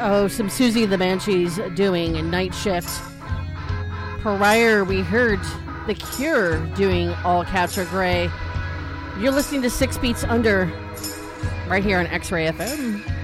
Oh, some Susie the Banshees doing a Night Shift. Prior, we heard The Cure doing All Cats Are Grey. You're listening to 6 Beats Under right here on X-Ray FM.